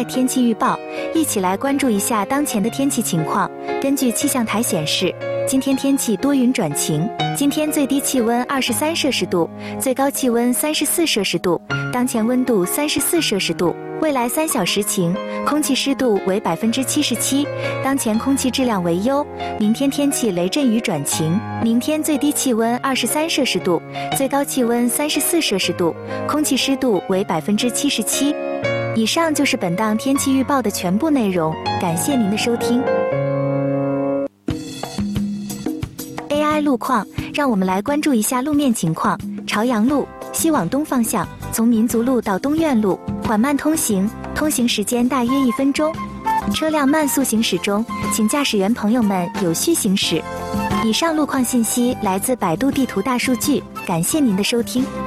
天气预报，一起来关注一下当前的天气情况。根据气象台显示，今天天气多云转晴，今天最低气温23摄氏度，最高气温34摄氏度，当前温度34摄氏度。未来3小时晴，空气湿度为77%，当前空气质量为优。明天天气雷阵雨转晴，明天最低气温23摄氏度，最高气温34摄氏度，空气湿度为77%。以上就是本档天气预报的全部内容，感谢您的收听。AI 路况，让我们来关注一下路面情况。朝阳路西往东方向，从民族路到东苑路缓慢通行，通行时间大约1分钟，车辆慢速行驶中，请驾驶员朋友们有序行驶。以上路况信息来自百度地图大数据，感谢您的收听。